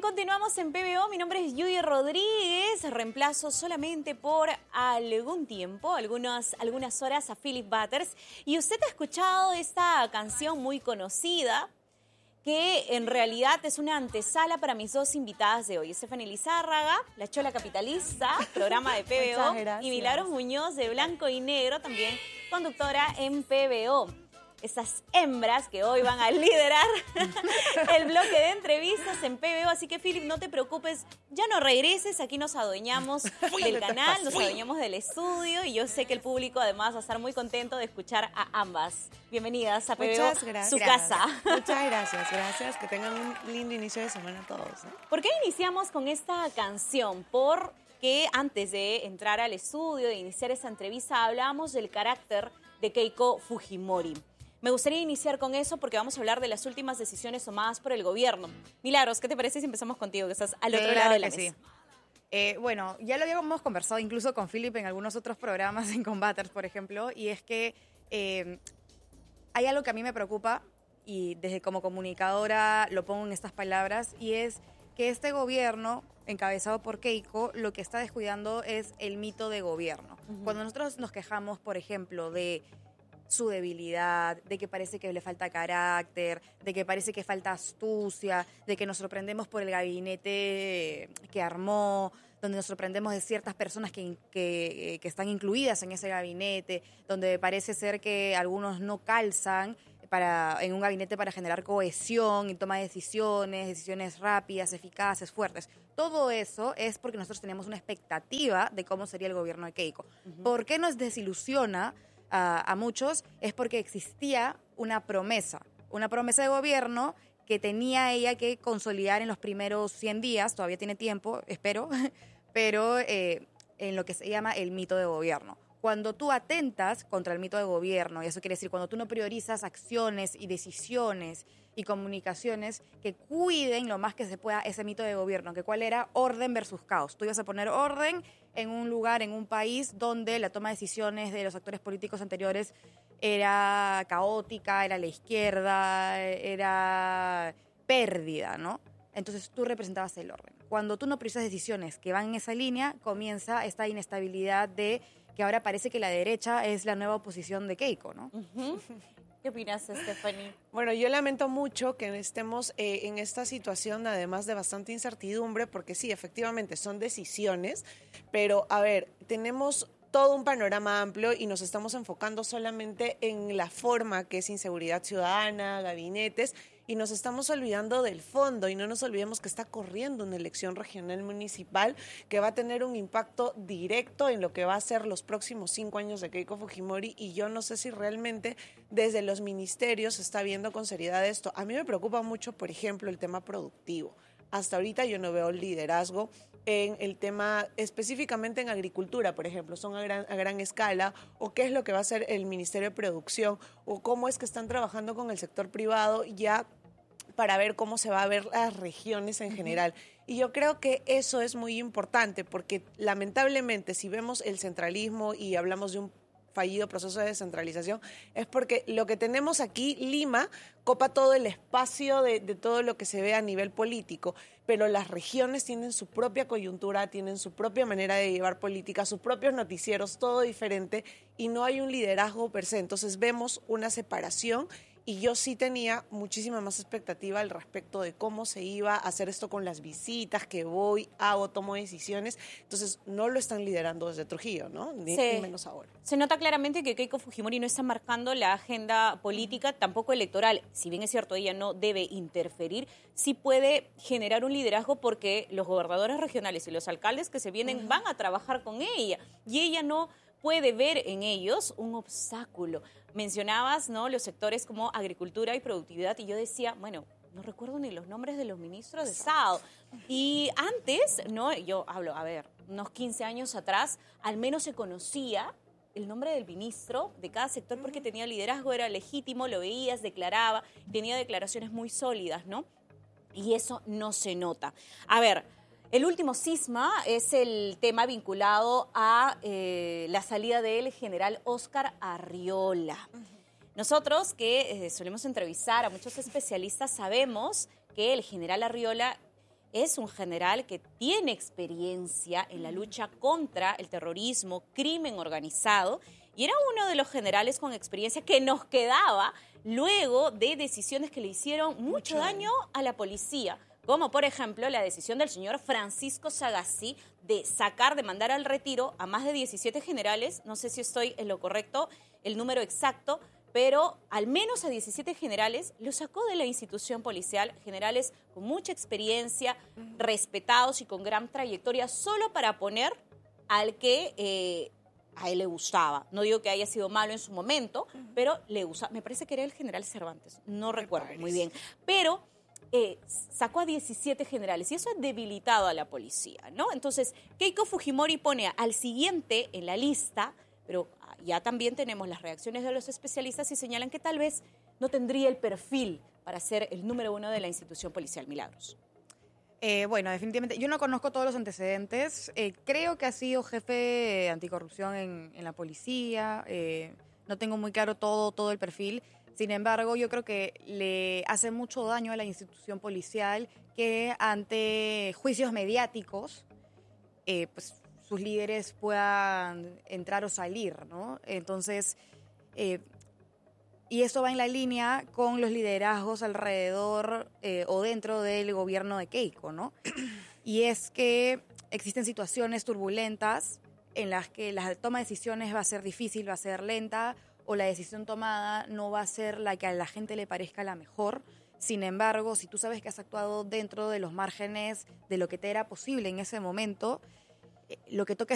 Continuamos en PBO, mi nombre es Yudy Rodríguez, reemplazo solamente por algún tiempo, algunas horas a Philip Butters. Y usted ha escuchado esta canción muy conocida, que en realidad es una antesala para mis dos invitadas de hoy. Stephanie Lizárraga, la Chola Capitalista, programa de PBO, y Milagros Muñoz de Blanco y Negro, también conductora en PBO. Estas hembras que hoy van a liderar el bloque de entrevistas en PBO. Así que, Philip, no te preocupes, ya no regreses. Aquí nos adueñamos del canal, nos adueñamos del estudio. Y yo sé que el público, además, va a estar muy contento de escuchar a ambas. Bienvenidas a PBO, Muchas gracias. Su casa. Muchas gracias. Que tengan un lindo inicio de semana todos, ¿no? ¿Por qué iniciamos con esta canción? Porque antes de entrar al estudio, de iniciar esta entrevista, hablábamos del carácter de Keiko Fujimori. Me gustaría iniciar con eso porque vamos a hablar de las últimas decisiones tomadas por el gobierno. Milagros, ¿qué te parece si empezamos contigo, que estás al otro lado de la mesa? Sí. Bueno, ya lo habíamos conversado incluso con Philip en algunos otros programas, en Combaters, por ejemplo, y es que hay algo que a mí me preocupa, y desde como comunicadora lo pongo en estas palabras, y es que este gobierno, encabezado por Keiko, lo que está descuidando es el mito de gobierno. Cuando nosotros nos quejamos, por ejemplo, de su debilidad, de que parece que le falta carácter, de que parece que falta astucia, de que nos sorprendemos por el gabinete que armó, donde nos sorprendemos de ciertas personas que están incluidas en ese gabinete, donde parece ser que algunos no calzan en un gabinete para generar cohesión y toma de decisiones rápidas, eficaces, fuertes. Todo eso es porque nosotros tenemos una expectativa de cómo sería el gobierno de Keiko. ¿Por qué nos desilusiona a muchos? Es porque existía una promesa de gobierno que tenía ella que consolidar en los primeros 100 días, todavía tiene tiempo, espero, pero en lo que se llama el mito de gobierno. Cuando tú atentas contra el mito de gobierno, y eso quiere decir cuando tú no priorizas acciones y decisiones y comunicaciones que cuiden lo más que se pueda ese mito de gobierno, que cuál era orden versus caos. Tú ibas a poner orden en un lugar, en un país donde la toma de decisiones de los actores políticos anteriores era caótica, era la izquierda, era pérdida, ¿no? Entonces tú representabas el orden. Cuando tú no priorizas decisiones que van en esa línea, comienza esta inestabilidad de que ahora parece que la derecha es la nueva oposición de Keiko, ¿no? ¿Qué opinas, Stephanie? Bueno, yo lamento mucho que estemos en esta situación, además de bastante incertidumbre, porque sí, efectivamente, son decisiones, pero, a ver, tenemos todo un panorama amplio y nos estamos enfocando solamente en la forma que es inseguridad ciudadana, gabinetes, y nos estamos olvidando del fondo, y no nos olvidemos que está corriendo una elección regional municipal que va a tener un impacto directo en lo que va a ser los próximos 5 años de Keiko Fujimori, y yo no sé si realmente desde los ministerios se está viendo con seriedad esto. A mí me preocupa mucho, por ejemplo, el tema productivo. Hasta ahorita yo no veo liderazgo en el tema, específicamente en agricultura, por ejemplo, son a gran escala, o qué es lo que va a hacer el Ministerio de Producción, o cómo es que están trabajando con el sector privado ya para ver cómo se va a ver las regiones en general. Y yo creo que eso es muy importante, porque lamentablemente si vemos el centralismo y hablamos de un fallido proceso de descentralización, es porque lo que tenemos aquí, Lima, copa todo el espacio de todo lo que se ve a nivel político, pero las regiones tienen su propia coyuntura, tienen su propia manera de llevar política, sus propios noticieros, todo diferente, y no hay un liderazgo per se. Entonces vemos una separación, y yo sí tenía muchísima más expectativa al respecto de cómo se iba a hacer esto con las visitas, que voy, hago, tomo decisiones. Entonces no lo están liderando desde Trujillo, ¿no? Ni menos ahora. Se nota claramente que Keiko Fujimori no está marcando la agenda política, tampoco electoral. Si bien es cierto, ella no debe interferir, sí puede generar un liderazgo porque los gobernadores regionales y los alcaldes que se vienen van a trabajar con ella, y ella no puede ver en ellos un obstáculo. Mencionabas, ¿no?, los sectores como agricultura y productividad, y yo decía, bueno, no recuerdo ni los nombres de los ministros de Estado. Y antes, ¿no?, yo hablo, a ver, unos 15 años atrás, al menos se conocía el nombre del ministro de cada sector porque tenía liderazgo, era legítimo, lo veías, declaraba, tenía declaraciones muy sólidas, ¿no? Y eso no se nota. A ver, el último cisma es el tema vinculado a la salida del general Óscar Arriola. Nosotros que solemos entrevistar a muchos especialistas sabemos que el general Arriola es un general que tiene experiencia en la lucha contra el terrorismo, crimen organizado, y era uno de los generales con experiencia que nos quedaba luego de decisiones que le hicieron mucho daño a la policía, como por ejemplo la decisión del señor Francisco Sagasti de mandar al retiro a más de 17 generales, no sé si estoy en lo correcto, el número exacto, pero al menos a 17 generales los sacó de la institución policial, generales con mucha experiencia, respetados y con gran trayectoria, solo para poner al que a él le gustaba. No digo que haya sido malo en su momento, pero le gustaba. Me parece que era el general Cervantes, no recuerdo muy bien. Pero sacó a 17 generales y eso ha debilitado a la policía, ¿no? Entonces, Keiko Fujimori pone al siguiente en la lista, pero ya también tenemos las reacciones de los especialistas y señalan que tal vez no tendría el perfil para ser el número 1 de la institución policial. Milagros. Bueno, definitivamente, yo no conozco todos los antecedentes. Creo que ha sido jefe anticorrupción en la policía. No tengo muy claro todo el perfil. Sin embargo, yo creo que le hace mucho daño a la institución policial que ante juicios mediáticos, pues sus líderes puedan entrar o salir, ¿no? Entonces, y eso va en la línea con los liderazgos alrededor o dentro del gobierno de Keiko, ¿no? Y es que existen situaciones turbulentas en las que la toma de decisiones va a ser difícil, va a ser lenta, o la decisión tomada no va a ser la que a la gente le parezca la mejor. Sin embargo, si tú sabes que has actuado dentro de los márgenes de lo que te era posible en ese momento, lo que toca es